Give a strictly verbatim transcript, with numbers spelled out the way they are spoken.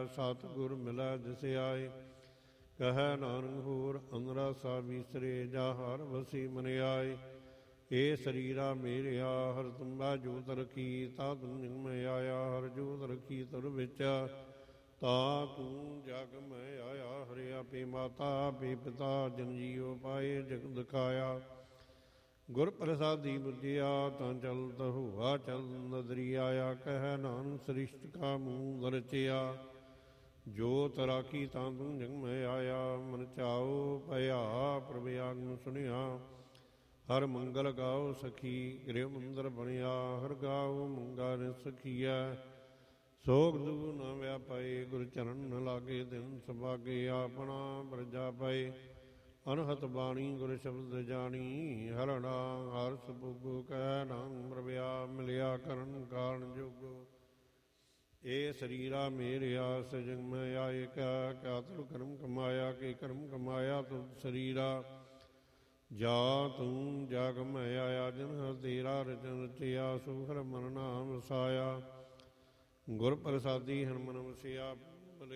ਸਤ ਗੁਰ ਮਿਲੈ ਦਿਸ ਆਏ। ਕਹੈ ਨਾਨਕ ਹੋਰ ਅੰਦਰਾ ਸਾ ਵਿਸਰੇ, ਜਾ ਹਰ ਵਸੀ ਮਨ ਆਏ। ਏ ਸਰੀਰਾ ਮੇਰਿਆ ਹਰ ਤੁੰਬਾ ਜੋਤ ਰਖੀ, ਤਾ ਤੂੰ ਨਿਗਮ ਆਇਆ ਹਰ ਜੋਤ ਰਖੀ ਤੁਰ ਵਿੱਚ। ਤਾ ਤੂੰ ਜਗ ਮੈਂ ਆਇਆ ਹਰਿ ਆਪੇ ਮਾਤਾ ਆਪੇ ਪਿਤਾ, ਜਨ ਜੀਉ ਪਾਏ ਜਗ ਦਿਖਾਇਆ। ਗੁਰ ਪ੍ਰਸਾਦੀ ਬੁਝਿਆ ਤਾਂ ਚਲਤ ਹੋਆ ਚਲ ਨਦਰੀ ਆਇਆ। ਕਹਿ ਨਾਨਕ ਸ੍ਰਿਸ਼ਟ ਕਾ ਮੂਲ ਰਚਿਆ, ਜੋਤ ਰਾਖੀ ਤਾਂ ਤੂੰ ਜਗ ਮੈਂ ਆਇਆ। ਮਨ ਚਾਉ ਭਇਆ ਪ੍ਰਭ ਆਗਮ ਸੁਣਿਆ, ਹਰ ਮੰਗਲ ਗਾਓ ਸਖੀ ਗ੍ਰਹਿ ਮੰਦਰ ਬਣਿਆ। ਹਰ ਗਾਓ ਮੰਗਾ ਨਿ ਸਖੀਐ, ਸੋਗ ਦੂ ਨ ਵਿਆਪਾਏ। ਗੁਰ ਚਰਨ ਨ ਲਾਗੇ ਦਿਨ ਸੁਭਾਗੇ, ਆਪਣਾ ਬਰਜਾ ਪਾਏ। ਅਨਹਤ ਬਾਣੀ ਗੁਰ ਸ਼ਬਦ ਜਾਣੀ, ਹਰਣਾ ਹਰ ਸੁਭੁਗੋ। ਕਹਿ ਨਾਮ ਪ੍ਰਭਿਆ ਮਿਲਿਆ ਕਰਨ ਕਾਰਨ ਜੋਗੋ। ਏ ਸਰੀਰਾ ਮੇਰਿਆ ਸਜਗ ਮੈਂ ਆਏ। ਕਾ ਕਿਆ ਤੂੰ ਕਰਮ ਕਮਾਇਆ, ਕਿ ਕਰਮ ਕਮਾਇਆ ਤੂੰ ਸਰੀਰਾ। ਜਾ ਤੂੰ ਜਗ ਮੈਂ ਆਇਆ, ਜਨ ਹਰ ਤੇਰਾ ਰਚਨ ਰਚਿਆ। ਸੋ ਹਰ ਮਨ ਨਾਮ ਵਸਾਇਆ, ਗੁਰ ਪ੍ਰਸਾਦੀ ਹਰ ਮਨ ਵਸਿਆ।